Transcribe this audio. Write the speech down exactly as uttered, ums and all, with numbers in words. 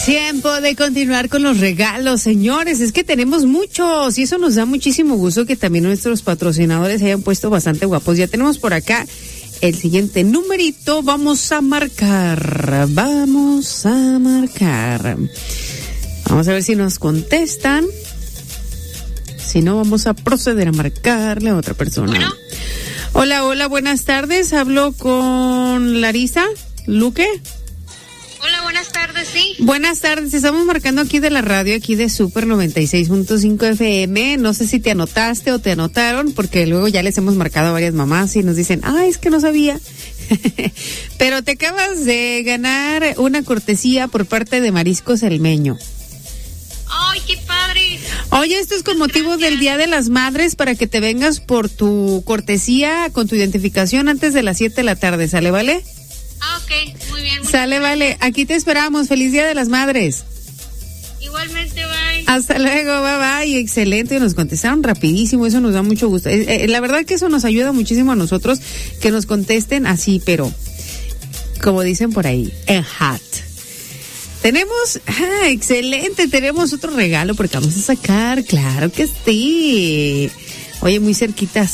Tiempo de continuar con los regalos, señores. Es que tenemos muchos y eso nos da muchísimo gusto que también nuestros patrocinadores se hayan puesto bastante guapos. Ya tenemos por acá el siguiente numerito. Vamos a marcar. Vamos a marcar. Vamos a ver si nos contestan. Si no, vamos a proceder a marcarle a otra persona. Bueno. Hola, hola, buenas tardes. Hablo con Larisa Luque. Hola, buenas tardes, sí. Buenas tardes, estamos marcando aquí de la radio, aquí de Super noventa y seis punto cinco F M. No sé si te anotaste o te anotaron, porque luego ya les hemos marcado a varias mamás y nos dicen, ay, es que no sabía. Pero te acabas de ganar una cortesía por parte de Mariscos El Meño. Ay, qué padre. Oye, esto es con motivo Gracias. del Día de las Madres para que te vengas por tu cortesía con tu identificación antes de las siete de la tarde, ¿sale, vale? Ah, ok, muy bien. Sale, vale. Aquí te esperamos. Feliz Día de las Madres. Igualmente, bye. Hasta luego, bye bye. Excelente, nos contestaron rapidísimo, eso nos da mucho gusto. Eh, eh, la verdad que eso nos ayuda muchísimo a nosotros que nos contesten así, pero como dicen por ahí, en hot. Tenemos, ah, excelente, tenemos otro regalo porque vamos a sacar, claro que sí. Oye, muy cerquita